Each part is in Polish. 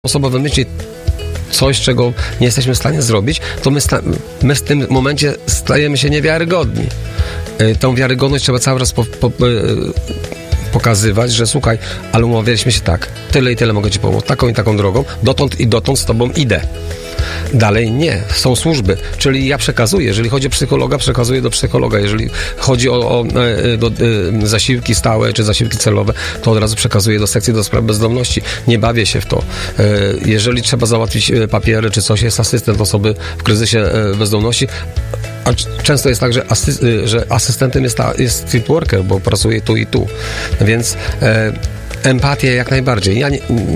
osoba wymyśli coś, czego nie jesteśmy w stanie zrobić, to my w tym momencie stajemy się niewiarygodni. Tą wiarygodność trzeba cały czas pokazywać, że słuchaj, ale umawialiśmy się tak, tyle i tyle mogę ci pomóc, taką i taką drogą, dotąd z tobą idę. Dalej nie, są służby, czyli ja przekazuję, jeżeli chodzi o psychologa, przekazuję do psychologa, jeżeli chodzi o zasiłki stałe czy zasiłki celowe, to od razu przekazuję do sekcji do spraw bezdomności, nie bawię się w to. Jeżeli trzeba załatwić papiery czy coś, jest asystent osoby w kryzysie bezdomności, a często jest tak, że asystentem jest street worker, bo pracuje tu i tu, więc empatię jak najbardziej. Ja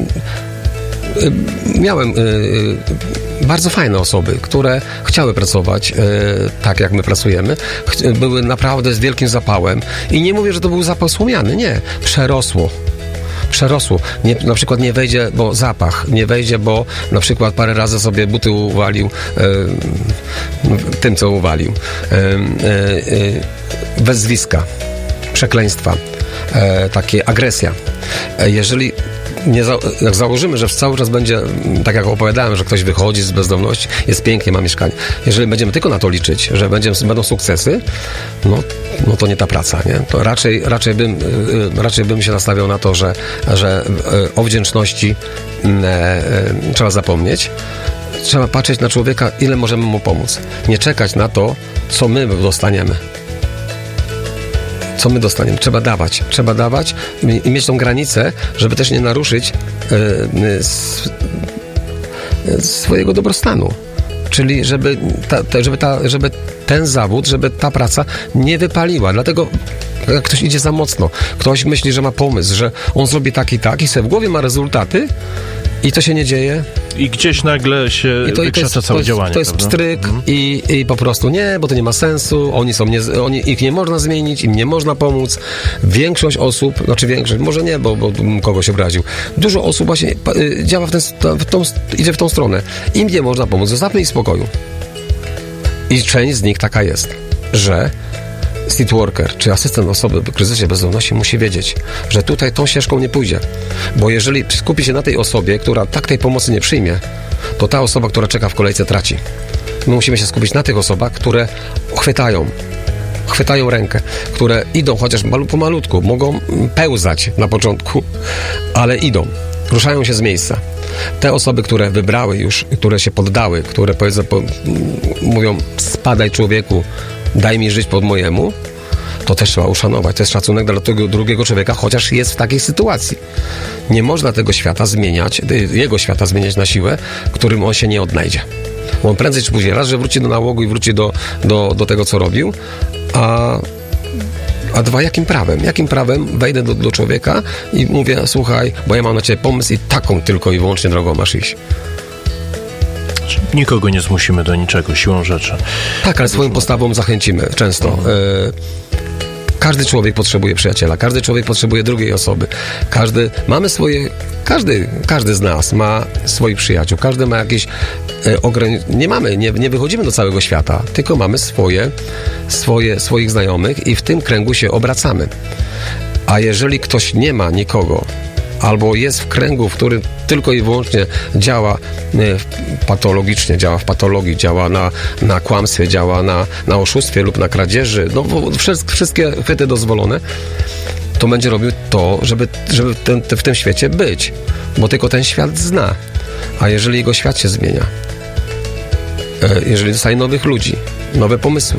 miałem bardzo fajne osoby, które chciały pracować tak, jak my pracujemy. Były naprawdę z wielkim zapałem. I nie mówię, że to był zapał słomiany. Nie. Przerosło. Na przykład nie wejdzie, bo zapach. Nie wejdzie, bo na przykład parę razy sobie buty uwalił tym, co uwalił. Wezwiska, przekleństwa, takie agresja. Jeżeli jak założymy, że cały czas będzie, tak jak opowiadałem, że ktoś wychodzi z bezdomności, jest pięknie, ma mieszkanie. Jeżeli będziemy tylko na to liczyć, że będą sukcesy, no to nie ta praca, nie? To raczej bym się nastawiał na to, że o wdzięczności trzeba zapomnieć. Trzeba patrzeć na człowieka, ile możemy mu pomóc. Nie czekać na to, co my dostaniemy. Trzeba dawać i mieć tą granicę, żeby też nie naruszyć swojego dobrostanu. Czyli żeby ten zawód, żeby ta praca nie wypaliła. Dlatego jak ktoś idzie za mocno, ktoś myśli, że ma pomysł, że on zrobi tak i sobie w głowie ma rezultaty i to się nie dzieje. I gdzieś nagle się wykrzacza całe działanie. To jest pstryk i po prostu nie, bo to nie ma sensu, ich nie można zmienić, im nie można pomóc. Większość osób, może nie, bo kogoś obraził. Dużo osób właśnie działa idzie w tą stronę. Im nie można pomóc, zostawmy ich w spokoju. I część z nich taka jest, że street worker, czy asystent osoby w kryzysie bezdomności musi wiedzieć, że tutaj tą ścieżką nie pójdzie. Bo jeżeli skupi się na tej osobie, która tak tej pomocy nie przyjmie, to ta osoba, która czeka w kolejce, traci. My musimy się skupić na tych osobach, które chwytają rękę, które idą chociaż pomalutku, mogą pełzać na początku, ale idą, ruszają się z miejsca. Te osoby, które wybrały już, które się poddały, które mówią, spadaj człowieku, daj mi żyć pod mojemu, to też trzeba uszanować. To jest szacunek dla tego drugiego człowieka, chociaż jest w takiej sytuacji. Nie można tego świata zmieniać, jego świata zmieniać na siłę, którym on się nie odnajdzie. Bo on prędzej czy później raz, że wróci do nałogu i wróci do tego, co robił, a dwa, jakim prawem wejdę do człowieka i mówię, słuchaj, bo ja mam na ciebie pomysł i taką tylko i wyłącznie drogą masz iść. Nikogo nie zmusimy do niczego, siłą rzeczy. Tak, ale swoją postawą zachęcimy często. Każdy człowiek potrzebuje przyjaciela, każdy człowiek potrzebuje drugiej osoby. Każdy z nas ma swoich przyjaciół, każdy ma jakieś nie wychodzimy do całego świata, tylko mamy swoich znajomych i w tym kręgu się obracamy. A jeżeli ktoś nie ma nikogo, albo jest w kręgu, w którym tylko i wyłącznie działa patologicznie, działa w patologii, działa na kłamstwie, działa na oszustwie lub na kradzieży, wszystkie chwyty dozwolone, to będzie robił to, żeby w tym świecie być, bo tylko ten świat zna. A jeżeli jego świat się zmienia, jeżeli dostaje nowych ludzi, nowe pomysły,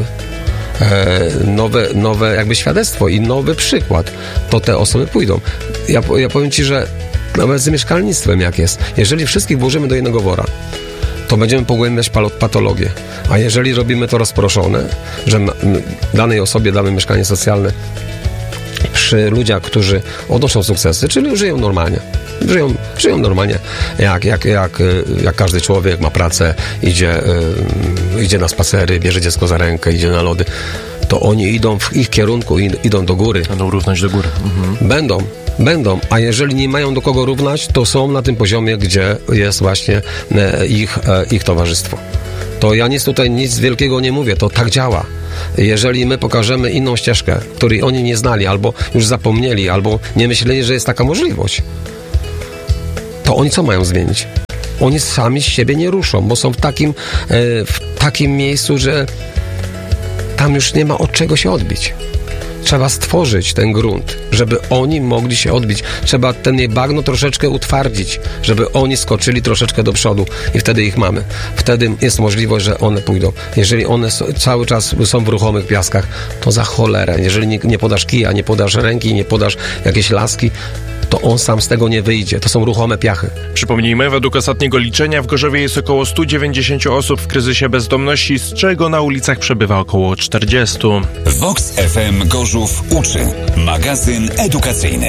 nowe jakby świadectwo i nowy przykład, to te osoby pójdą. Ja powiem Ci, że nawet z mieszkalnictwem jak jest, jeżeli wszystkich włożymy do jednego wora, to będziemy pogłębiać patologię. A jeżeli robimy to rozproszone, że danej osobie damy mieszkanie socjalne przy ludziach, którzy odnoszą sukcesy, czyli żyją normalnie. Żyją normalnie, jak każdy człowiek, ma pracę, idzie na spacery, bierze dziecko za rękę, idzie na lody, to oni idą w ich kierunku, idą do góry. Będą równać do góry. Będą, a jeżeli nie mają do kogo równać, to są na tym poziomie, gdzie jest właśnie ich towarzystwo. To ja nic wielkiego nie mówię, to tak działa. Jeżeli my pokażemy inną ścieżkę, której oni nie znali, albo już zapomnieli, albo nie myśleli, że jest taka możliwość, to oni co mają zmienić? Oni sami z siebie nie ruszą, bo są w takim miejscu, że tam już nie ma od czego się odbić. Trzeba stworzyć ten grunt, żeby oni mogli się odbić. Trzeba ten jej bagno troszeczkę utwardzić, żeby oni skoczyli troszeczkę do przodu i wtedy ich mamy. Wtedy jest możliwość, że one pójdą. Jeżeli one cały czas są w ruchomych piaskach, to za cholerę. Jeżeli nie podasz kija, nie podasz ręki, nie podasz jakiejś laski, to on sam z tego nie wyjdzie. To są ruchome piachy. Przypomnijmy, według ostatniego liczenia w Gorzowie jest około 190 osób w kryzysie bezdomności, z czego na ulicach przebywa około 40. Vox FM Gorzów uczy. Magazyn edukacyjny.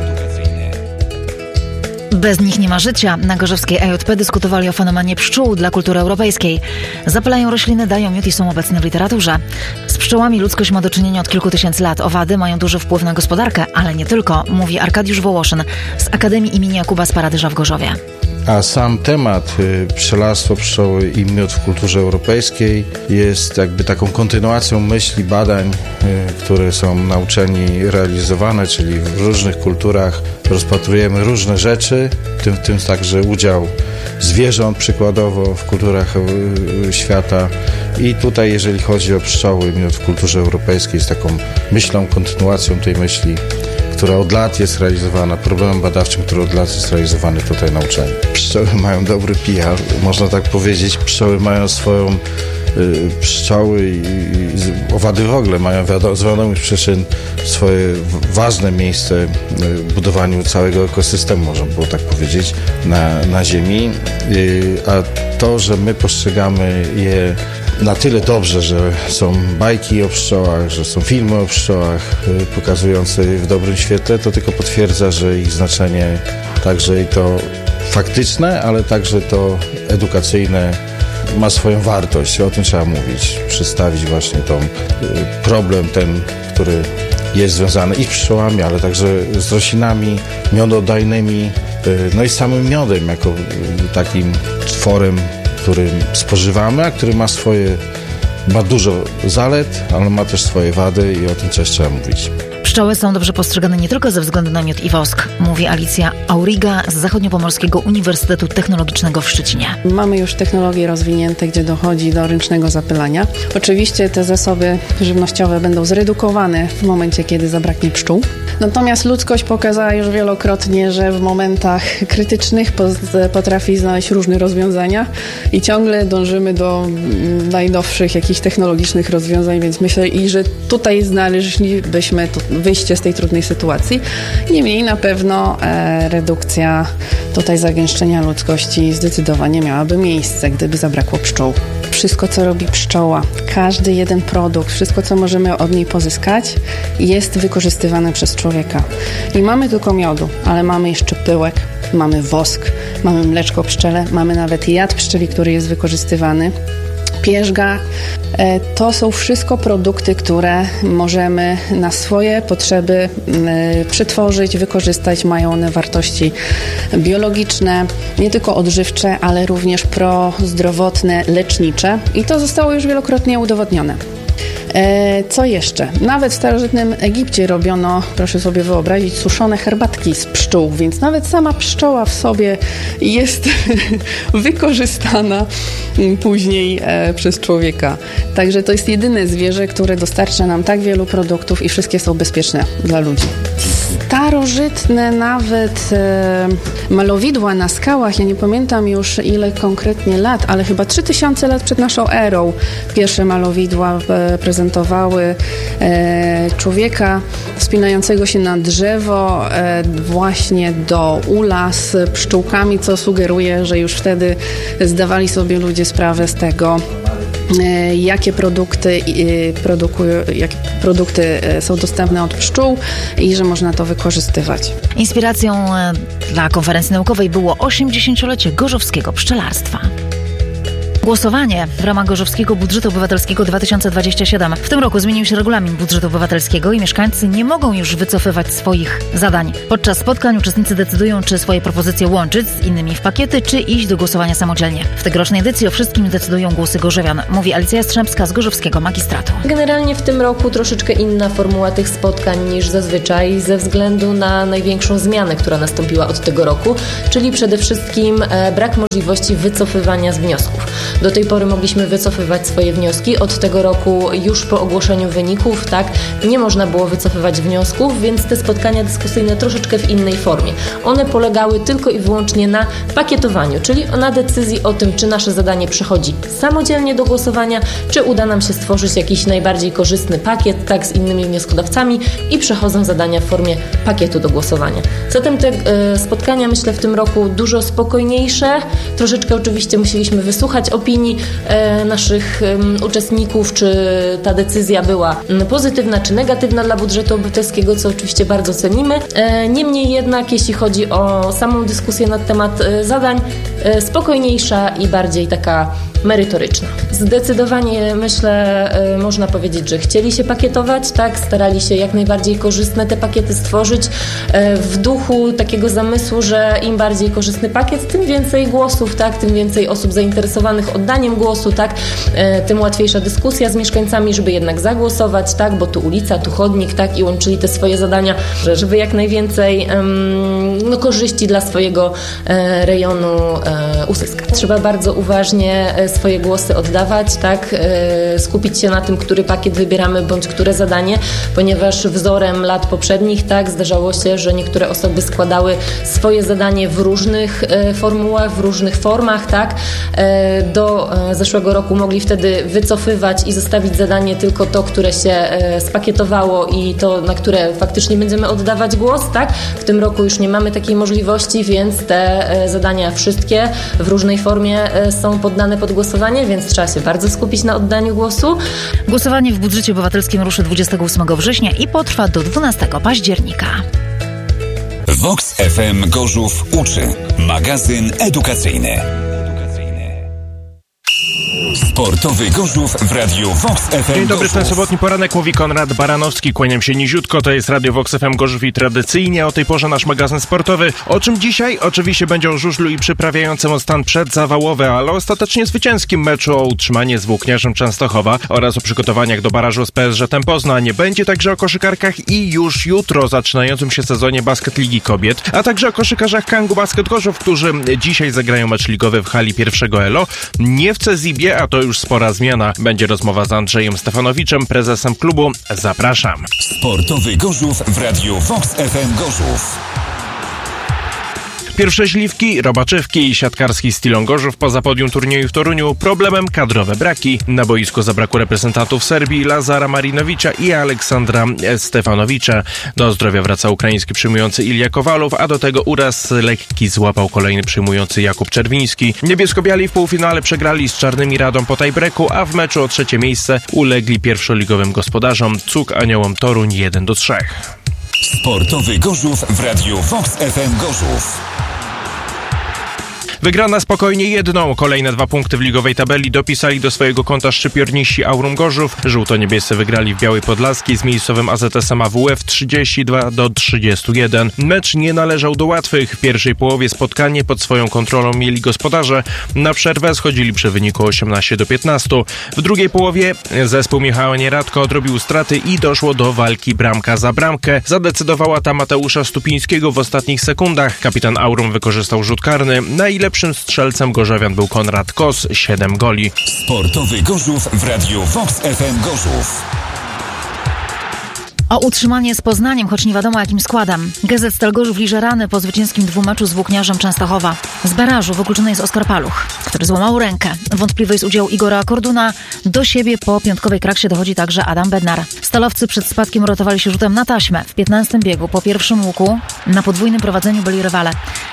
Bez nich nie ma życia. Na gorzowskiej AJP dyskutowali o fenomenie pszczół dla kultury europejskiej. Zapylają rośliny, dają miód i są obecne w literaturze. Z pszczołami ludzkość ma do czynienia od kilku tysięcy lat. Owady mają duży wpływ na gospodarkę, ale nie tylko, mówi Arkadiusz Wołoszyn z Akademii im. Jakuba Sparadyża w Gorzowie. A sam temat pszczelarstwo, pszczoły i miód w kulturze europejskiej jest jakby taką kontynuacją myśli, badań, które są na uczelni realizowane, czyli w różnych kulturach rozpatrujemy różne rzeczy, w tym także udział zwierząt przykładowo w kulturach świata. I tutaj, jeżeli chodzi o pszczoły, miód w kulturze europejskiej jest taką myślą, kontynuacją tej myśli, która od lat jest realizowana, problemem badawczym, który od lat jest realizowany tutaj na uczelni. Pszczoły mają dobry PR, można tak powiedzieć. Pszczoły mają swoją... Pszczoły i owady w ogóle mają z wiadomych przyczyn swoje ważne miejsce w budowaniu całego ekosystemu, można było tak powiedzieć, na Ziemi. A to, że my postrzegamy je na tyle dobrze, że są bajki o pszczołach, że są filmy o pszczołach pokazujące w dobrym świetle, to tylko potwierdza, że ich znaczenie także i to faktyczne, ale także to edukacyjne ma swoją wartość. O tym trzeba mówić, przedstawić właśnie problem ten, który jest związany i z pszczołami, ale także z roślinami miododajnymi, no i z samym miodem jako takim tworem, który spożywamy, a który ma dużo zalet, ale ma też swoje wady i o tym też trzeba mówić. Pszczoły są dobrze postrzegane nie tylko ze względu na miód i wosk, mówi Alicja Auriga z Zachodniopomorskiego Uniwersytetu Technologicznego w Szczecinie. Mamy już technologie rozwinięte, gdzie dochodzi do ręcznego zapylania. Oczywiście te zasoby żywnościowe będą zredukowane w momencie, kiedy zabraknie pszczół. Natomiast ludzkość pokazała już wielokrotnie, że w momentach krytycznych potrafi znaleźć różne rozwiązania i ciągle dążymy do najnowszych jakichś technologicznych rozwiązań, więc myślę, że tutaj znaleźlibyśmy wyjście z tej trudnej sytuacji. Niemniej na pewno redukcja tutaj zagęszczenia ludzkości zdecydowanie miałaby miejsce, gdyby zabrakło pszczół. Wszystko, co robi pszczoła, każdy jeden produkt, wszystko, co możemy od niej pozyskać, jest wykorzystywane przez człowieka. Nie mamy tylko miodu, ale mamy jeszcze pyłek, mamy wosk, mamy mleczko pszczele, mamy nawet jad pszczeli, który jest wykorzystywany. Pierzga. To są wszystko produkty, które możemy na swoje potrzeby przetworzyć, wykorzystać. Mają one wartości biologiczne, nie tylko odżywcze, ale również prozdrowotne, lecznicze. I to zostało już wielokrotnie udowodnione. Co jeszcze? Nawet w starożytnym Egipcie robiono, proszę sobie wyobrazić, suszone herbatki z pszczół, więc nawet sama pszczoła w sobie jest wykorzystana później przez człowieka. Także to jest jedyne zwierzę, które dostarcza nam tak wielu produktów i wszystkie są bezpieczne dla ludzi. Starożytne nawet malowidła na skałach, ja nie pamiętam już ile konkretnie lat, ale chyba 3000 lat przed naszą erą pierwsze malowidła prezentowały człowieka wspinającego się na drzewo właśnie do ula z pszczółkami, co sugeruje, że już wtedy zdawali sobie ludzie sprawę z tego, jakie produkty są dostępne od pszczół i że można to wykorzystywać. Inspiracją dla konferencji naukowej było 80-lecie gorzowskiego pszczelarstwa. Głosowanie w ramach Gorzowskiego Budżetu Obywatelskiego 2027. W tym roku zmienił się regulamin budżetu obywatelskiego i mieszkańcy nie mogą już wycofywać swoich zadań. Podczas spotkań uczestnicy decydują, czy swoje propozycje łączyć z innymi w pakiety, czy iść do głosowania samodzielnie. W tegorocznej edycji o wszystkim decydują głosy gorzowian, mówi Alicja Jastrzębska z Gorzowskiego Magistratu. Generalnie w tym roku troszeczkę inna formuła tych spotkań niż zazwyczaj ze względu na największą zmianę, która nastąpiła od tego roku, czyli przede wszystkim brak możliwości wycofywania z wniosków. Do tej pory mogliśmy wycofywać swoje wnioski. Od tego roku już po ogłoszeniu wyników, nie można było wycofywać wniosków, więc te spotkania dyskusyjne troszeczkę w innej formie. One polegały tylko i wyłącznie na pakietowaniu, czyli na decyzji o tym, czy nasze zadanie przechodzi samodzielnie do głosowania, czy uda nam się stworzyć jakiś najbardziej korzystny pakiet, z innymi wnioskodawcami i przechodzą zadania w formie pakietu do głosowania. Zatem te spotkania, myślę, w tym roku dużo spokojniejsze. Troszeczkę oczywiście musieliśmy wysłuchać opinii naszych uczestników, czy ta decyzja była pozytywna, czy negatywna dla budżetu obywatelskiego, co oczywiście bardzo cenimy. Niemniej jednak, jeśli chodzi o samą dyskusję na temat zadań, spokojniejsza i bardziej taka merytoryczna. Zdecydowanie, myślę, można powiedzieć, że chcieli się pakietować, starali się jak najbardziej korzystne te pakiety stworzyć w duchu takiego zamysłu, że im bardziej korzystny pakiet, tym więcej głosów, tym więcej osób zainteresowanych oddaniem głosu, tym łatwiejsza dyskusja z mieszkańcami, żeby jednak zagłosować, bo tu ulica, tu chodnik, i łączyli te swoje zadania, żeby jak najwięcej korzyści dla swojego rejonu uzyskać. Trzeba bardzo uważnie swoje głosy oddawać, skupić się na tym, który pakiet wybieramy, bądź które zadanie, ponieważ wzorem lat poprzednich, zdarzało się, że niektóre osoby składały swoje zadanie w różnych formułach, w różnych formach, Do zeszłego roku mogli wtedy wycofywać i zostawić zadanie tylko to, które się spakietowało i to, na które faktycznie będziemy oddawać głos, W tym roku już nie mamy takiej możliwości, więc te zadania wszystkie w różnej formie są poddane pod głosowanie, więc trzeba się bardzo skupić na oddaniu głosu. Głosowanie w budżecie obywatelskim ruszy 28 września i potrwa do 12 października. Vox FM Gorzów uczy. Magazyn edukacyjny. Sportowy Gorzów w Radiu Vox FM. Dzień dobry, Gorzów. ten sobotni poranek mówi Konrad Baranowski. Kłaniam się niziutko, to jest Radio Vox FM Gorzów i tradycyjnie o tej porze nasz magazyn sportowy. O czym dzisiaj? Oczywiście będzie o żużlu i przyprawiającym o stan przedzawałowy, ale ostatecznie zwycięskim meczu o utrzymanie z Włókniarzem Częstochowa oraz o przygotowaniach do barażu z PSŻ-em Poznań. Będzie także o koszykarkach i już jutro zaczynającym się sezonie Basket Ligi Kobiet, a także o koszykarzach Kangu Basket Gorzów, którzy dzisiaj zagrają mecz ligowy w hali pierwszego ELO. Nie w Cezibie, a to już spora zmiana. Będzie rozmowa z Andrzejem Stefanowiczem, prezesem klubu. Zapraszam. Sportowy Gorzów w Radiu Vox FM Gorzów. Pierwsze śliwki, robaczywki i siatkarski Stilon Gorzów poza podium turnieju w Toruniu. Problemem kadrowe braki. Na boisku zabrakło reprezentantów Serbii Lazara Marinowicza i Aleksandra Stefanowicza. Do zdrowia wraca ukraiński przyjmujący Ilja Kowalow, a do tego uraz lekki złapał kolejny przyjmujący Jakub Czerwiński. Niebiesko-biali w półfinale przegrali z Czarnymi Radą po tiebreaku, a w meczu o trzecie miejsce ulegli pierwszoligowym gospodarzom CUK Aniołom Toruń 1-3. Sportowy Gorzów w Radiu Vox FM Gorzów. Wygrana spokojnie 1. Kolejne 2 punkty w ligowej tabeli dopisali do swojego konta szczypiorniści Aurum Gorzów. Żółto-niebiescy wygrali w Białej Podlaskiej z miejscowym AZS-em AWF 32-31. Mecz nie należał do łatwych. W pierwszej połowie spotkanie pod swoją kontrolą mieli gospodarze. Na przerwę schodzili przy wyniku 18-15. W drugiej połowie zespół Michała Nieradko odrobił straty i doszło do walki bramka za bramkę. Zadecydowała ta Mateusza Stupińskiego w ostatnich sekundach. Kapitan Aurum wykorzystał rzut karny. Najlepszym strzelcem gorzowian był Konrad Kos, 7 goli. Sportowy Gorzów w Radiu Vox FM Gorzów. O utrzymanie z Poznaniem, choć nie wiadomo jakim składem. GZ Stal Gorzów liże rany po zwycięskim dwumeczu z Włókniarzem Częstochowa. Z barażu wykluczony jest Oskar Paluch, który złamał rękę. Wątpliwy jest udział Igora Korduna. Do siebie po piątkowej kraksie dochodzi także Adam Bednar. Stalowcy przed spadkiem rotowali się rzutem na taśmę. W 15 biegu po pierwszym łuku na podwójnym prowadzeniu byli rywale.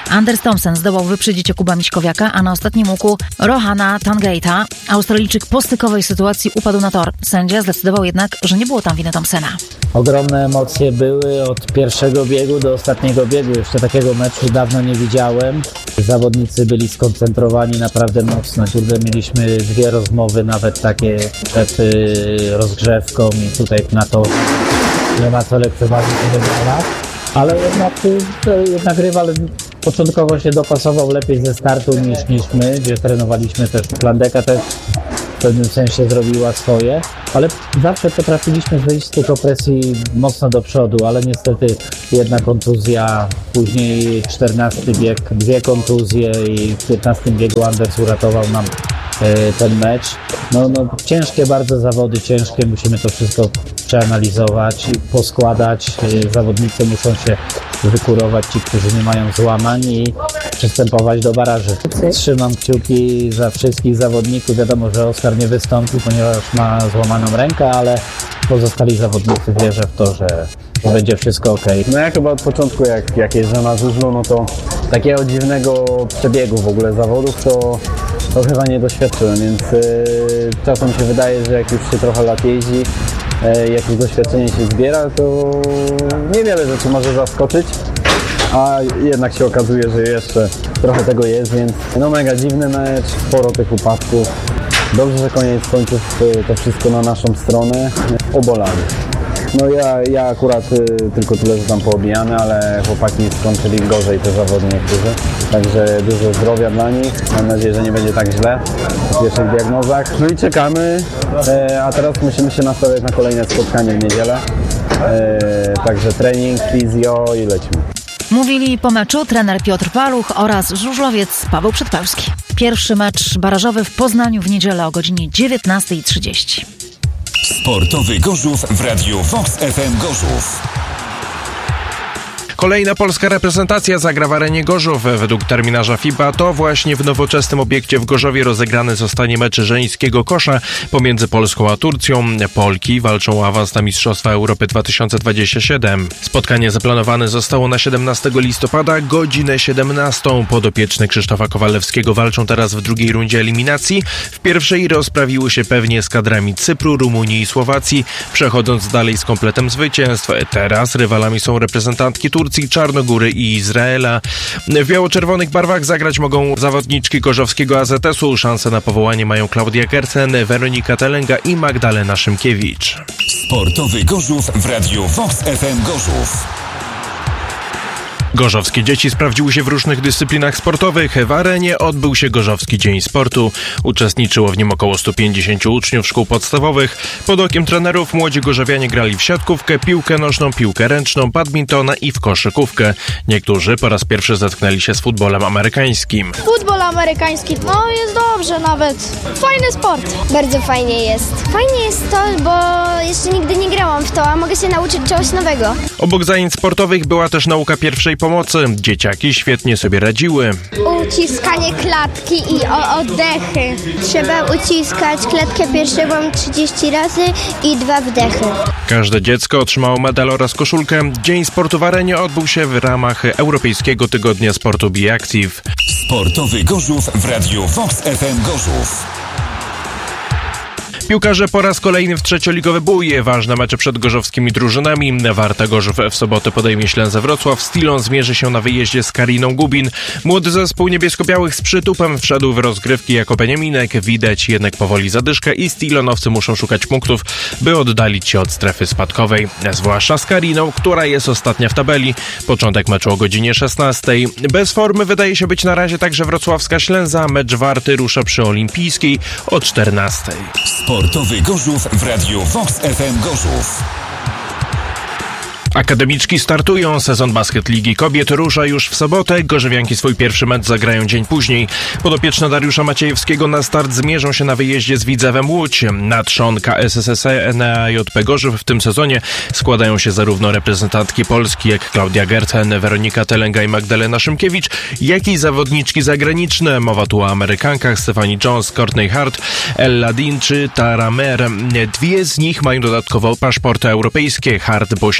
Anders Thompson zdołał wyprzedzić Jakuba Miśkowiaka, a na ostatnim łuku Rohana Tangeita Australijczyk po stykowej sytuacji upadł na tor. Sędzia zdecydował jednak, że nie było tam winy Thompsona. Ogromne emocje były od pierwszego biegu do ostatniego biegu. Jeszcze takiego meczu dawno nie widziałem. Zawodnicy byli skoncentrowani naprawdę mocno. Kurde, mieliśmy 2 rozmowy, nawet takie przed rozgrzewką i tutaj na to nie ma co lekceważyć rywala. Ale jednak rywal początkowo się dopasował lepiej ze startu niż my, gdzie trenowaliśmy też. Plandeka też w pewnym sensie zrobiła swoje, ale zawsze potrafiliśmy wyjść z tych opresji mocno do przodu, ale niestety jedna kontuzja, później 14 bieg, 2 kontuzje i w 15 biegu Anders uratował nam ten mecz. No ciężkie bardzo zawody, ciężkie, musimy to wszystko przeanalizować, poskładać. Zawodnicy muszą się wykurować, ci, którzy nie mają złamań i przystępować do baraży. Trzymam kciuki za wszystkich zawodników. Wiadomo, że Oskar nie wystąpi, ponieważ ma złamaną rękę, ale pozostali zawodnicy wierzę w to, że będzie wszystko okej. No ja chyba od początku, jak jeżdżę na żużlu, no to takiego dziwnego przebiegu w ogóle zawodów to chyba nie doświadczyłem, więc czasem się wydaje, że jak już się trochę lat jeździ, jakieś doświadczenie się zbiera, to niewiele rzeczy może zaskoczyć, a jednak się okazuje, że jeszcze trochę tego jest, więc no mega dziwny mecz, sporo tych upadków. Dobrze, że koniec końców to wszystko na naszą stronę. Obolany. No ja akurat tylko tyle, że tam poobijany, ale chłopaki skończyli gorzej te zawody niektórzy. Także dużo zdrowia dla nich. Mam nadzieję, że nie będzie tak źle po pierwszych diagnozach. No i czekamy, a teraz musimy się nastawiać na kolejne spotkanie w niedzielę. Także trening, fizjo i lecimy. Mówili po meczu trener Piotr Paluch oraz żużlowiec Paweł Przedpełski. Pierwszy mecz barażowy w Poznaniu w niedzielę o godzinie 19:30. Sportowy Gorzów w Radiu Vox FM Gorzów. Kolejna polska reprezentacja zagra w arenie Gorzów. Według terminarza FIBA to właśnie w nowoczesnym obiekcie w Gorzowie rozegrany zostanie mecz żeńskiego kosza pomiędzy Polską a Turcją. Polki walczą o awans na Mistrzostwa Europy 2027. Spotkanie zaplanowane zostało na 17 listopada, godzinę 17. Podopieczne Krzysztofa Kowalewskiego walczą teraz w drugiej rundzie eliminacji. W pierwszej rozprawiły się pewnie z kadrami Cypru, Rumunii i Słowacji, przechodząc dalej z kompletem zwycięstw. Teraz rywalami są reprezentantki Turcji, Czarnogóry i Izraela. W biało-czerwonych barwach zagrać mogą zawodniczki gorzowskiego AZS-u. Szanse na powołanie mają Klaudia Gercen, Weronika Telenga i Magdalena Szymkiewicz. Sportowy Gorzów w Radiu Vox FM Gorzów. Gorzowskie dzieci sprawdziły się w różnych dyscyplinach sportowych. W arenie odbył się Gorzowski Dzień Sportu. Uczestniczyło w nim około 150 uczniów szkół podstawowych. Pod okiem trenerów młodzi gorzowianie grali w siatkówkę, piłkę nożną, piłkę ręczną, badmintona i w koszykówkę. Niektórzy po raz pierwszy zetknęli się z futbolem amerykańskim. Futbol amerykański, jest dobrze nawet. Fajny sport. Bardzo fajnie jest. Fajnie jest to, bo jeszcze nigdy nie grałam w to, a mogę się nauczyć czegoś nowego. Obok zajęć sportowych była też nauka pierwszej pomocy. Dzieciaki świetnie sobie radziły. Uciskanie klatki i oddechy. Trzeba uciskać klatkę piersiową 30 razy i 2 wdechy. Każde dziecko otrzymało medal oraz koszulkę. Dzień Sportu w arenie odbył się w ramach Europejskiego Tygodnia Sportu Be Active. Sportowy Gorzów w Radiu Vox FM Gorzów. Piłkarze po raz kolejny w trzecioligowy bój. Ważne mecze przed gorzowskimi drużynami. Warta Gorzów w sobotę podejmie Ślęzę Wrocław. Stilon zmierzy się na wyjeździe z Kariną Gubin. Młody zespół niebiesko-białych z przytupem wszedł w rozgrywki jako Beniaminek. Widać jednak powoli zadyszkę i Stilonowcy muszą szukać punktów, by oddalić się od strefy spadkowej. Zwłaszcza z Kariną, która jest ostatnia w tabeli. Początek meczu o godzinie 16. Bez formy wydaje się być na razie także wrocławska Ślęza. Mecz Warty rusza przy Olimpijskiej o 14. Sportowy Gorzów w Radiu Vox FM Gorzów. Akademiczki startują. Sezon Basket Ligi Kobiet rusza już w sobotę. Gorzowianki swój pierwszy mecz zagrają dzień później. Podopieczne Dariusza Maciejewskiego na start zmierzą się na wyjeździe z Widzewem Łódź. Na trzonka SSSE na JP Gorzów w tym sezonie składają się zarówno reprezentantki Polski jak Klaudia Gercen, Weronika Telenga i Magdalena Szymkiewicz, jak i zawodniczki zagraniczne. Mowa tu o Amerykankach Stephanie Jones, Courtney Hart, Ella Dean czy Tara Mer. Dwie z nich mają dodatkowo paszporty europejskie. Hart bośniacki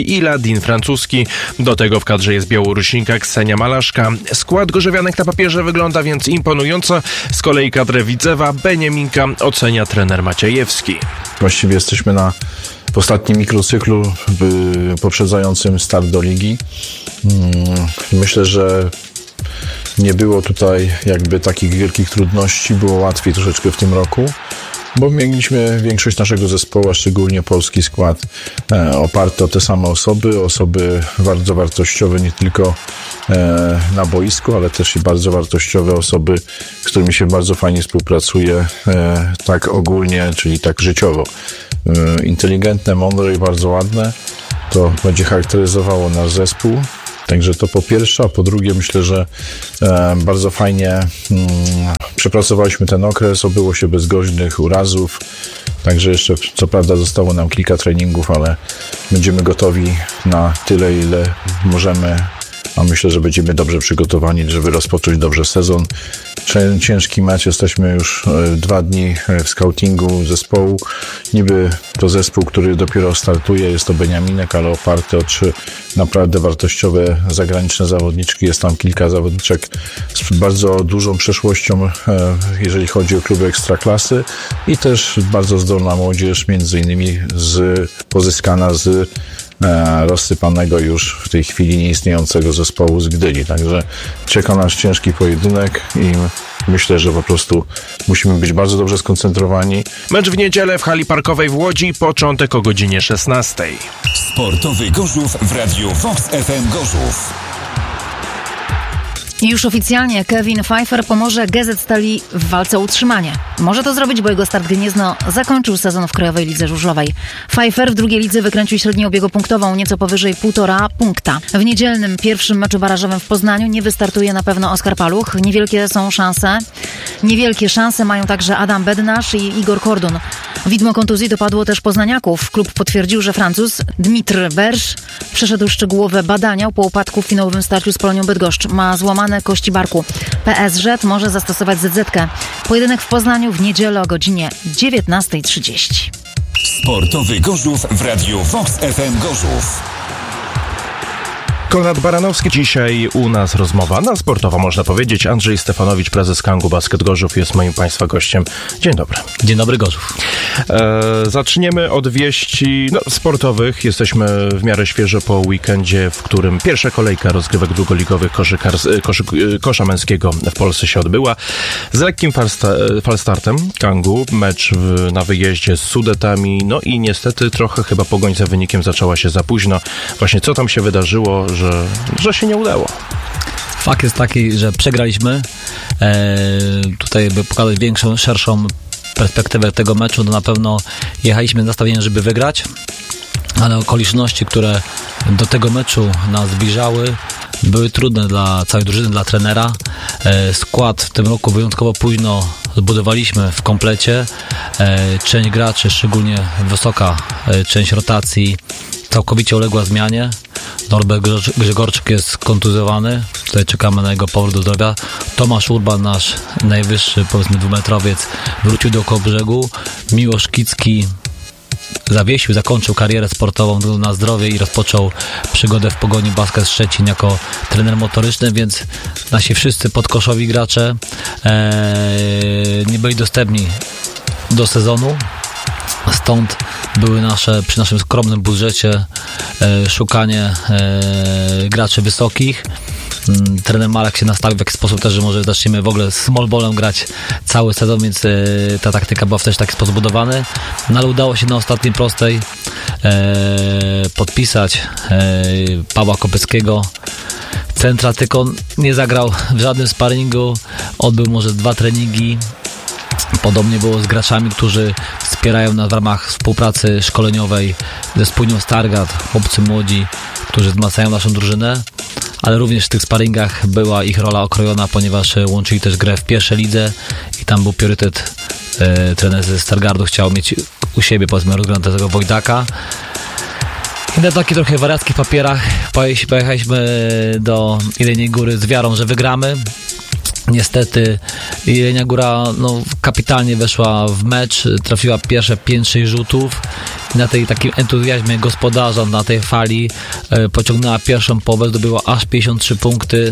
i Ladin francuski. Do tego w kadrze jest Białorusinka Ksenia Malaszka. Skład gorzowianek na papierze wygląda więc imponująco. Z kolei kadrę Widzewa Beniaminka ocenia trener Maciejewski. Właściwie jesteśmy w ostatnim mikrocyklu poprzedzającym start do ligi. Myślę, że nie było tutaj jakby takich wielkich trudności, było łatwiej troszeczkę w tym roku, bo mieliśmy większość naszego zespołu, a szczególnie polski skład, oparty o te same osoby bardzo wartościowe, nie tylko na boisku, ale też i bardzo wartościowe osoby, z którymi się bardzo fajnie współpracuje, tak ogólnie, czyli tak życiowo. Inteligentne, mądre i bardzo ładne. To będzie charakteryzowało nasz zespół. Także to po pierwsze, a po drugie myślę, że bardzo fajnie przepracowaliśmy ten okres, obyło się bez groźnych urazów. Także jeszcze co prawda zostało nam kilka treningów, ale będziemy gotowi na tyle, ile możemy. A myślę, że będziemy dobrze przygotowani, żeby rozpocząć dobrze sezon. Ciężki mecz, jesteśmy już 2 dni w scoutingu zespołu. Niby to zespół, który dopiero startuje, jest to Beniaminek, ale oparty o 3 naprawdę wartościowe zagraniczne zawodniczki. Jest tam kilka zawodniczek z bardzo dużą przeszłością, jeżeli chodzi o kluby ekstraklasy i też bardzo zdolna młodzież, między innymi pozyskana z rozsypanego już w tej chwili nieistniejącego zespołu z Gdyni. Także czeka nas ciężki pojedynek i myślę, że po prostu musimy być bardzo dobrze skoncentrowani. Mecz w niedzielę w hali parkowej w Łodzi, początek o godzinie 16. Sportowy Gorzów w Radiu Vox FM Gorzów. Już oficjalnie Kevin Pfeiffer pomoże GZ Stali w walce o utrzymanie. Może to zrobić, bo jego Start Gniezno zakończył sezon w Krajowej Lidze Żużlowej. Pfeiffer w drugiej lidze wykręcił średnią obiegu-punktową nieco powyżej 1,5 punkta. W niedzielnym pierwszym meczu barażowym w Poznaniu nie wystartuje na pewno Oskar Paluch. Niewielkie szanse mają także Adam Bednarz i Igor Kordun. Widmo kontuzji dopadło też poznaniaków. Klub potwierdził, że Francuz Dmitr Bersz przeszedł szczegółowe badania po upadku w finałowym starciu z Polonią Bydgoszcz. Ma złamane kości barku. PSŻ może zastosować ZZ-kę. Pojedynek w Poznaniu w niedzielę o godzinie 19:30. Sportowy Gorzów w Radiu Vox FM Gorzów. Konrad Baranowski. Dzisiaj u nas rozmowa sportowa, można powiedzieć. Andrzej Stefanowicz, prezes Kangu Basket Gorzów, jest moim Państwa gościem. Dzień dobry. Dzień dobry, Gorzów. Zaczniemy od wieści sportowych. Jesteśmy w miarę świeżo po weekendzie, w którym pierwsza kolejka rozgrywek długoligowych kosza męskiego w Polsce się odbyła. Z lekkim falstartem Kangu, mecz na wyjeździe z Sudetami, no i niestety trochę chyba pogoń za wynikiem zaczęła się za późno. Właśnie co tam się wydarzyło, że się nie udało? Fakt jest taki, że przegraliśmy. Tutaj, by pokazać większą, szerszą perspektywę tego meczu, to na pewno jechaliśmy nastawieni, żeby wygrać, ale okoliczności, które do tego meczu nas zbliżały, były trudne dla całej drużyny, dla trenera. Skład w tym roku wyjątkowo późno zbudowaliśmy w komplecie. Część graczy, szczególnie wysoka część rotacji, całkowicie uległa zmianie. Norbert Grzegorczyk jest kontuzjowany. Tutaj czekamy na jego powrót do zdrowia. Tomasz Urban, nasz najwyższy, powiedzmy, 2-metrowiec, wrócił do Kołobrzegu. Miłosz Kicki zakończył karierę sportową na zdrowie i rozpoczął przygodę w Pogoni Basket Szczecin jako trener motoryczny, więc nasi wszyscy podkoszowi gracze nie byli dostępni do sezonu. Stąd były przy naszym skromnym budżecie szukanie graczy wysokich. Trener Marek się nastawił w jakiś sposób też, że może zaczniemy w ogóle z small ballem grać cały sezon, więc ta taktyka była w też taki sposób budowana. No ale udało się na ostatniej prostej podpisać Pawła Kopeckiego. Centra tylko nie zagrał w żadnym sparingu, odbył może 2 treningi. Podobnie było z graczami, którzy wspierają nas w ramach współpracy szkoleniowej ze spółdzielnią Stargard, chłopcy młodzi, którzy wzmacniają naszą drużynę, ale również w tych sparingach była ich rola okrojona, ponieważ łączyli też grę w pierwszej lidze i tam był priorytet. Trener ze Stargardu chciał mieć u siebie, powiedzmy, rozgrantego Wojdaka. I na takich trochę wariackich papierach pojechaliśmy do Jeleniej Góry z wiarą, że wygramy. Niestety Jelenia Góra kapitalnie weszła w mecz, trafiła pierwsze 5-6 rzutów i na tej takim entuzjazmie gospodarza, na tej fali pociągnęła pierwszą połowę, zdobyła aż 53 punkty.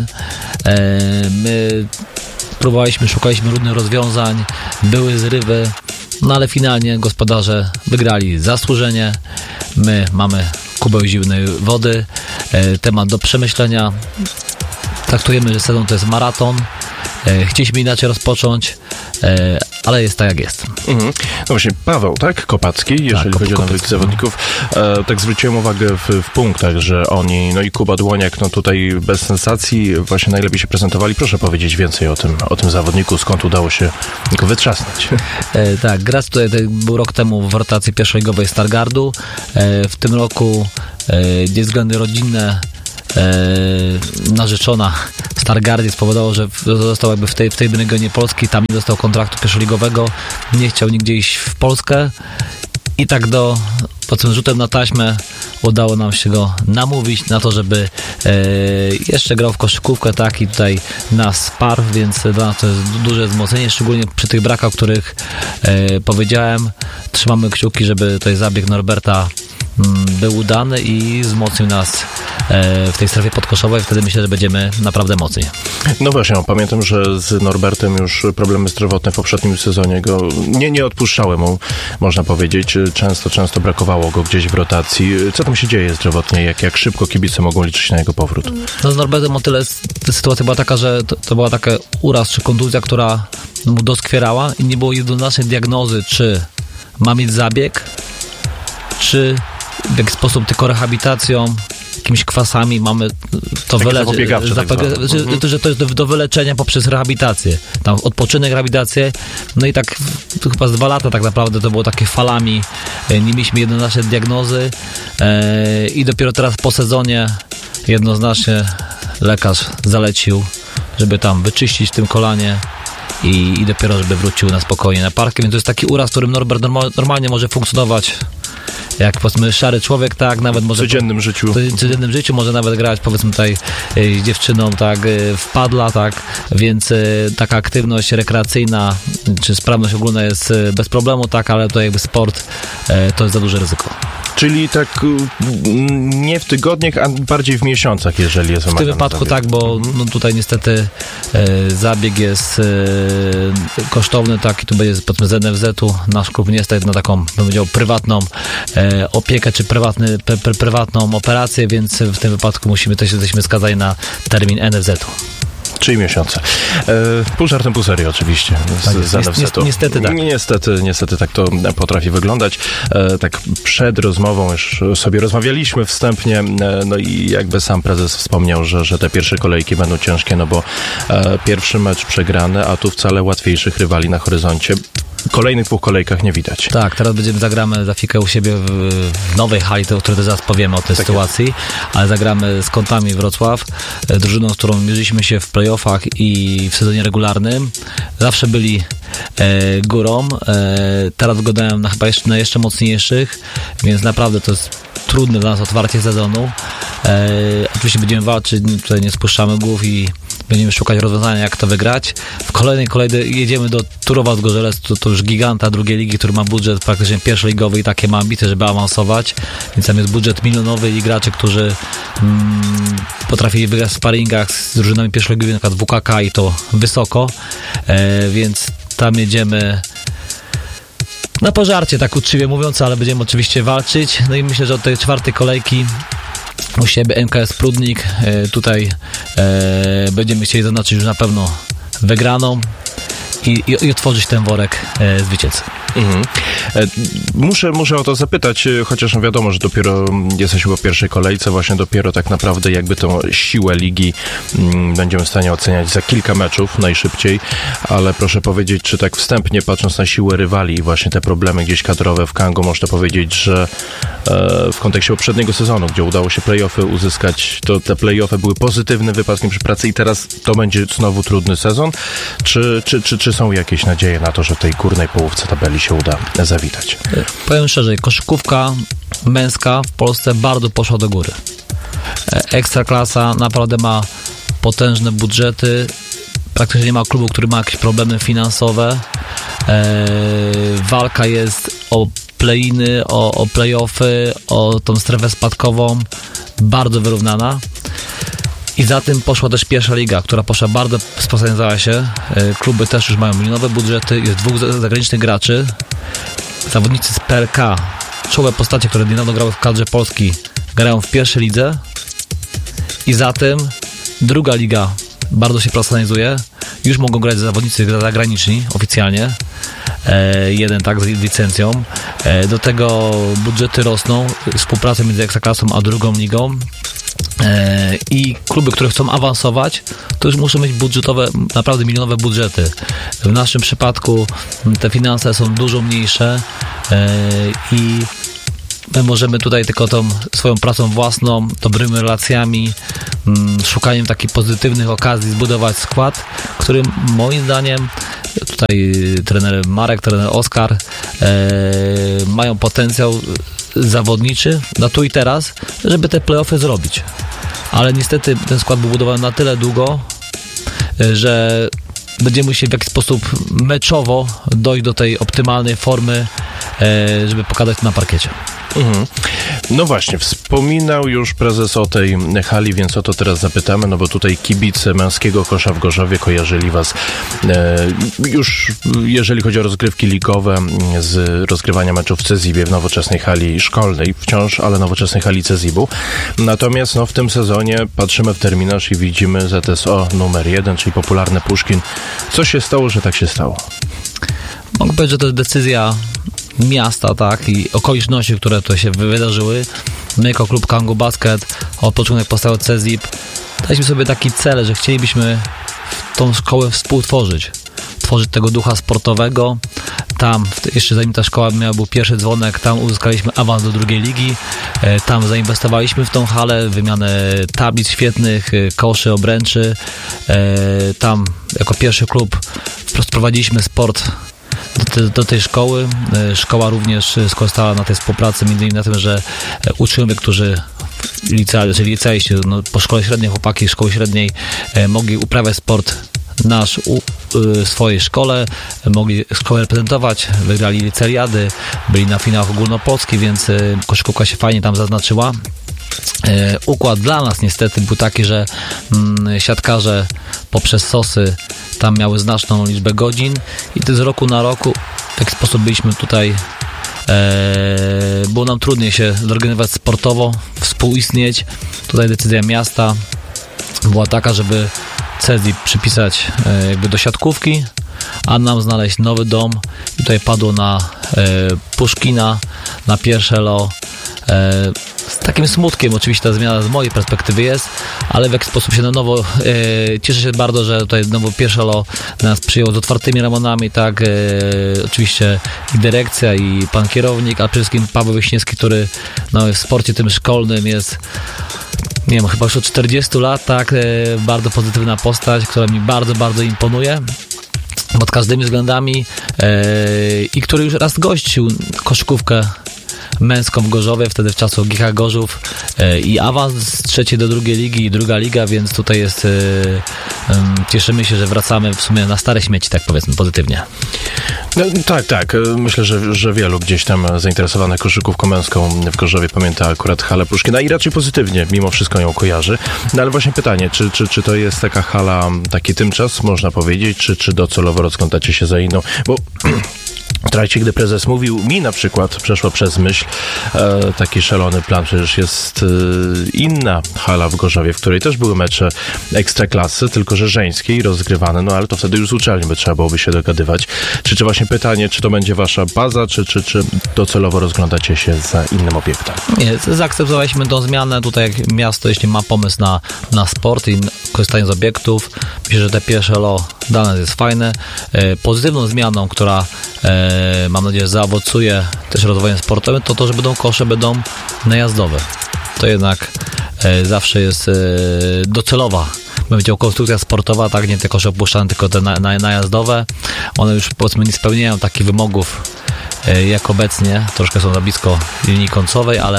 My próbowaliśmy, szukaliśmy różnych rozwiązań, były zrywy, ale finalnie gospodarze wygrali zasłużenie. My mamy kubeł zimnej wody, temat do przemyślenia. Traktujemy, że sezon to jest maraton. Chcieliśmy inaczej rozpocząć, ale jest tak, jak jest. No właśnie, Paweł, tak? Kopacki, jeżeli chodzi o nowych zawodników. Tak zwróciłem uwagę w punktach, że oni, i Kuba Dłoniak, tutaj bez sensacji właśnie najlepiej się prezentowali. Proszę powiedzieć więcej o tym zawodniku, skąd udało się go wytrzasnąć. Tak, gracz tutaj był rok temu w rotacji pierwszoligowej Stargardu. W tym roku ze względy rodzinne narzeczona w Stargardzie spowodowało, że został jakby w tej regionie Polski, tam nie dostał kontraktu pierwszoligowego, nie chciał nigdzie iść w Polskę i tak po tym rzutem na taśmę udało nam się go namówić na to, żeby jeszcze grał w koszykówkę, tak, i tutaj nas wsparł, więc dla nas to jest duże wzmocnienie, szczególnie przy tych brakach, o których powiedziałem. Trzymamy kciuki, żeby tutaj zabieg Norberta był udany i wzmocnił nas w tej strefie podkoszowej. Wtedy myślę, że będziemy naprawdę mocni. No właśnie, pamiętam, że z Norbertem już problemy zdrowotne w poprzednim sezonie go nie odpuszczały mu, można powiedzieć. Często brakowało go gdzieś w rotacji. Co tam się dzieje zdrowotnie? Jak szybko kibice mogą liczyć na jego powrót? No z Norbertem o tyle sytuacja była taka, że to była taka uraz czy kontuzja, która mu doskwierała i nie było jednoznacznej diagnozy, czy ma mieć zabieg, czy w jakiś sposób tylko rehabilitacją, jakimiś kwasami mamy to wyleczyć, że to jest do wyleczenia poprzez rehabilitację. Tam odpoczynek, rehabilitację, i tak chyba z 2 lata tak naprawdę to było takie falami, nie mieliśmy jednoznacznej diagnozy i dopiero teraz po sezonie jednoznacznie lekarz zalecił, żeby tam wyczyścić w tym kolanie i dopiero żeby wrócił na spokojnie na parkę, więc to jest taki uraz, w którym Norbert normalnie może funkcjonować jak powiedzmy szary człowiek, tak, nawet może w codziennym życiu może nawet grać powiedzmy tutaj z dziewczyną, tak, w padla, tak, więc taka aktywność rekreacyjna czy sprawność ogólna jest bez problemu, tak, ale to jakby sport to jest za duże ryzyko. Czyli tak nie w tygodniach, a bardziej w miesiącach, jeżeli jest wymagany. W tym wypadku zabieg. Tak, bo tutaj niestety zabieg jest kosztowny, tak, i tu będzie powiedzmy z NFZ-u, nasz klub nie stać na taką, bym powiedział, prywatną opiekę, czy prywatną operację, więc w tym wypadku jesteśmy skazani na termin NFZ-u. 3 miesiące. Pół żartem, pół serio oczywiście. Niestety tak. Niestety tak to potrafi wyglądać. Tak przed rozmową już sobie rozmawialiśmy wstępnie, i jakby sam prezes wspomniał, że te pierwsze kolejki będą ciężkie, bo pierwszy mecz przegrany, a tu wcale łatwiejszych rywali na horyzoncie. Kolejnych 2 kolejkach nie widać. Tak, teraz zagramy za chwilkę u siebie w nowej hali, o której zaraz powiemy o tej sytuacji, ale zagramy z Kątami Wrocław, drużyną, z którą mierzyliśmy się w playoffach i w sezonie regularnym. Zawsze byli górą, teraz wyglądają na jeszcze mocniejszych, więc naprawdę to jest trudne dla nas otwarcie sezonu. Oczywiście będziemy walczyć, tutaj nie spuszczamy głów i będziemy szukać rozwiązania, jak to wygrać. W kolejnej jedziemy do Turowa Zgorzelec, to już giganta drugiej ligi, który ma budżet praktycznie pierwszoligowy i takie ma ambicje, żeby awansować, więc tam jest budżet milionowy i gracze, którzy potrafili wygrać w sparingach z drużynami pierwszoligowymi, na przykład WKK i to wysoko, więc tam jedziemy na pożarcie, tak uczciwie mówiąc, ale będziemy oczywiście walczyć. I myślę, że od tej 4. kolejki u siebie MKS Prudnik tutaj będziemy chcieli zaznaczyć już na pewno wygraną i otworzyć ten worek zwycięzcy. Muszę o to zapytać, chociaż wiadomo, że dopiero jesteśmy po pierwszej kolejce, właśnie dopiero tak naprawdę jakby tą siłę ligi będziemy w stanie oceniać za kilka meczów najszybciej, ale proszę powiedzieć, czy tak wstępnie patrząc na siłę rywali i właśnie te problemy gdzieś kadrowe w Kangu, można powiedzieć, że w kontekście poprzedniego sezonu, gdzie udało się play-offy uzyskać, to te play-offy były pozytywnym wypadkiem przy pracy i teraz to będzie znowu trudny sezon, czy są jakieś nadzieje na to, że w tej górnej połówce tabeli się uda zawitać? Powiem szerzej, koszykówka męska w Polsce bardzo poszła do góry. Ekstraklasa naprawdę ma potężne budżety, praktycznie nie ma klubu, który ma jakieś problemy finansowe. Walka jest o play-iny, o play-offy, o tą strefę spadkową bardzo wyrównana. I za tym poszła też pierwsza liga, która poszła bardzo, sprostaniała się. Kluby też już mają milionowe budżety, jest 2 zagranicznych graczy. Zawodnicy z PLK, czołowe postacie, które niedawno grały w kadrze Polski, grają w pierwszej lidze. I za tym druga liga bardzo się profesjonalizuje. Już mogą grać zawodnicy zagraniczni oficjalnie. Jeden tak z licencją. Do tego budżety rosną, współpraca między Ekstraklasą a drugą ligą. I kluby, które chcą awansować, to już muszą mieć budżetowe, naprawdę milionowe budżety. W naszym przypadku te finanse są dużo mniejsze i my możemy tutaj tylko tą swoją pracą własną, dobrymi relacjami, szukaniem takich pozytywnych okazji zbudować skład, który moim zdaniem tutaj trener Marek, trener Oskar mają potencjał zawodniczy na tu i teraz, żeby te play-offy zrobić. Ale niestety ten skład był budowany na tyle długo, że będziemy musieli w jakiś sposób meczowo dojść do tej optymalnej formy, żeby pokazać to na parkiecie. No właśnie, wspominał już prezes o tej hali, więc o to teraz zapytamy, no bo tutaj kibice męskiego kosza w Gorzowie kojarzyli was już, jeżeli chodzi o rozgrywki ligowe, z rozgrywania meczów w Cezibie, w nowoczesnej hali szkolnej wciąż, ale nowoczesnej hali Cezibu. Natomiast no, w tym sezonie patrzymy w terminarz i widzimy ZSO numer 1, czyli popularny Puszkin. Co się stało, że tak się stało? Mogę powiedzieć, że to jest decyzja miasta, tak, i okoliczności, które tu się wydarzyły. My jako klub Kangu Basket od początku powstał Cezib, daliśmy sobie taki cel, że chcielibyśmy tą szkołę współtworzyć. Tworzyć tego ducha sportowego. Tam, jeszcze zanim ta szkoła był pierwszy dzwonek, tam uzyskaliśmy awans do drugiej ligi. Tam zainwestowaliśmy w tą halę, wymianę tablic świetnych, koszy, obręczy. Tam jako pierwszy klub sprowadziliśmy sport do tej szkoły. Szkoła również skorzystała na tej współpracy, między innymi na tym, że uczniowie, którzy licealiści, no, po szkole średniej, chłopaki szkoły średniej mogli uprawiać sport nasz w swojej szkole, mogli szkołę reprezentować, wygrali licealiady, byli na finałach ogólnopolskich, więc koszykówka się fajnie tam zaznaczyła. Układ dla nas niestety był taki, że siatkarze poprzez SOS-y tam miały znaczną liczbę godzin i to z roku na roku w taki sposób byliśmy tutaj, było nam trudniej się zorganizować sportowo, współistnieć. Tutaj decyzja miasta była taka, żeby Cezib przypisać jakby do siatkówki, a nam znaleźć nowy dom. I tutaj padło na Puszkina, na pierwsze LO. Z takim smutkiem oczywiście ta zmiana z mojej perspektywy jest, ale w jakiś sposób się na nowo cieszę się bardzo, że tutaj znowu pierwsze LO nas przyjął z otwartymi ramionami, tak, oczywiście i dyrekcja, i pan kierownik, a przede wszystkim Paweł Wiśniewski, który no, w sporcie tym szkolnym jest, nie wiem, chyba już od 40 lat, tak, bardzo pozytywna postać, która mi bardzo, bardzo imponuje pod każdymi względami i który już raz gościł koszykówkę męską w Gorzowie, wtedy w czasach GK Gorzów i awans z trzeciej do drugiej ligi i druga liga, więc tutaj jest cieszymy się, że wracamy w sumie na stare śmieci, tak powiedzmy, pozytywnie. No, tak. Myślę, że wielu gdzieś tam zainteresowanych koszykówką męską w Gorzowie pamięta akurat halę Puszkina i raczej pozytywnie mimo wszystko ją kojarzy. No ale właśnie pytanie, czy to jest taka hala, taki tymczas, można powiedzieć, czy docelowo rozglądacie się za inną? Bo w trakcie, gdy prezes mówił, mi na przykład przeszło przez myśl taki szalony plan, przecież jest inna hala w Gorzowie, w której też były mecze ekstraklasy, tylko że żeńskiej, rozgrywane, no ale to wtedy już z uczelni by trzeba byłoby się dogadywać. Czy właśnie pytanie, czy to będzie wasza baza, czy docelowo rozglądacie się za innym obiektem? Nie, zaakceptowaliśmy tą zmianę, tutaj jak miasto, jeśli ma pomysł na sport i korzystanie z obiektów, myślę, że te pierwsze LO dla nas jest fajne. Pozytywną zmianą, która mam nadzieję zaowocuje też rozwojem sportowym, to, że kosze będą najazdowe. To jednak zawsze jest docelowa. Będzie konstrukcja sportowa, tak, nie te kosze opuszczane, tylko te najazdowe. One już powiedzmy nie spełniają takich wymogów jak obecnie, troszkę są za blisko linii końcowej, ale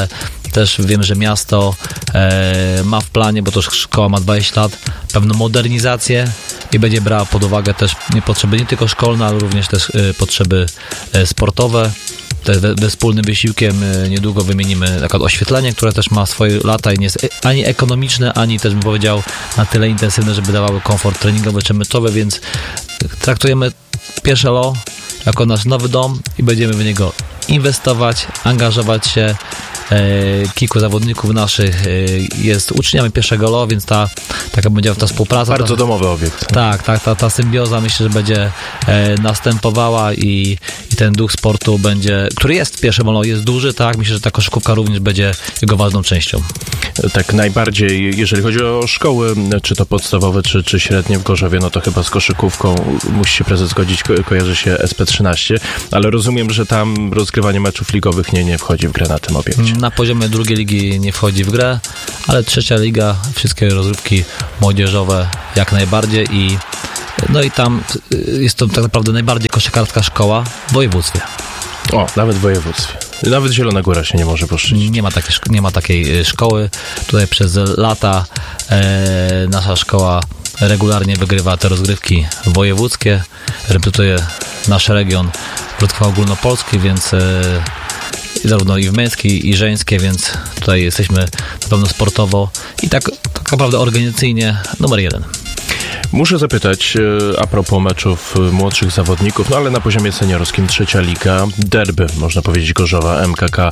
też wiem, że miasto ma w planie, bo to szkoła ma 20 lat, pewną modernizację i będzie brała pod uwagę też potrzeby nie tylko szkolne, ale również też potrzeby sportowe. Też wspólnym wysiłkiem niedługo wymienimy na przykład oświetlenie, które też ma swoje lata i nie jest ani ekonomiczne, ani też bym powiedział na tyle intensywne, żeby dawały komfort treningowy czy meczowy, więc traktujemy pierwsze LO jako nasz nowy dom i będziemy w niego inwestować, angażować się. Kilku zawodników naszych jest uczniami pierwszego LO, więc taka będzie ta współpraca. Bardzo domowy obiekt. Tak, ta symbioza myślę, że będzie następowała i ten duch sportu będzie, który jest w pierwszym LO, jest duży, tak? Myślę, że ta koszykówka również będzie jego ważną częścią. Tak najbardziej, jeżeli chodzi o szkoły, czy to podstawowe, czy średnie w Gorzowie, no to chyba z koszykówką musi się prezes zgodzić, kojarzy się SP13, ale rozumiem, że tam rozgrywanie meczów ligowych nie wchodzi w grę na tym obiekcie. Na poziomie drugiej ligi nie wchodzi w grę, ale trzecia liga, wszystkie rozgrywki młodzieżowe jak najbardziej i tam jest to tak naprawdę najbardziej koszykarska szkoła w województwie. O, nawet w województwie. Nawet Zielona Góra się nie może poszczycić. Nie ma takiej szkoły. Tutaj przez lata nasza szkoła regularnie wygrywa te rozgrywki wojewódzkie, reprezentuje nasz region w rozgrywkach ogólnopolskich, więc zarówno i w męskiej, i żeńskie, więc tutaj jesteśmy na pewno sportowo i tak naprawdę organizacyjnie numer 1. Muszę zapytać a propos meczów młodszych zawodników, ale na poziomie seniorskim trzecia liga, derby, można powiedzieć, Gorzowa, MKK,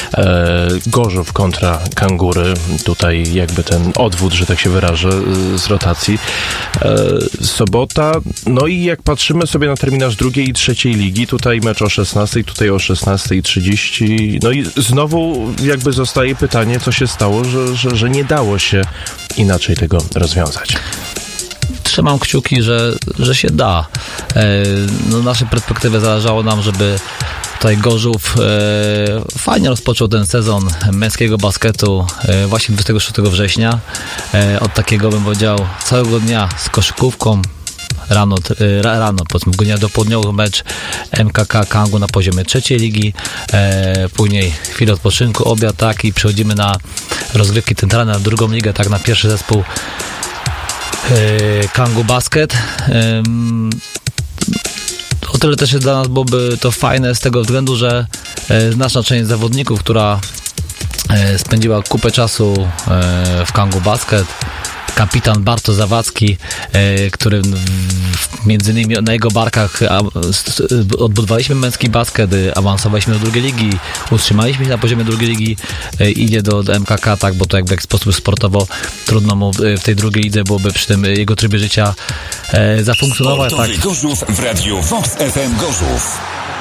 Gorzów kontra Kangury, tutaj jakby ten odwód, że tak się wyrażę, z rotacji. Sobota, i jak patrzymy sobie na terminarz drugiej i trzeciej ligi, tutaj mecz o 16, tutaj o 16:30, i znowu jakby zostaje pytanie, co się stało, że nie dało się inaczej tego rozwiązać. Trzymam kciuki, że się da. Z naszej perspektywy zależało nam, żeby tutaj Gorzów fajnie rozpoczął ten sezon męskiego basketu właśnie 26 września. Od takiego, bym powiedział, całego dnia z koszykówką. Rano, powiedzmy, godzina do południowy mecz MKK Kangu na poziomie trzeciej ligi, później chwilę odpoczynku, obiad, tak, i przechodzimy na rozgrywki centralne, na drugą ligę, tak, na pierwszy zespół Kangu Basket. O tyle też dla nas byłoby to fajne z tego względu, że znaczna część zawodników, która spędziła kupę czasu w Kangu Basket, kapitan Bartosz Zawadzki, który między innymi na jego barkach odbudowaliśmy męski basket, awansowaliśmy do drugiej ligi, utrzymaliśmy się na poziomie drugiej ligi, idzie do MKK, tak, bo to jakby w sposób sportowo trudno mu w tej drugiej lidze byłoby przy tym jego trybie życia zafunkcjonować. Sportowy tak. Gorzów w Radiu Vox FM Gorzów.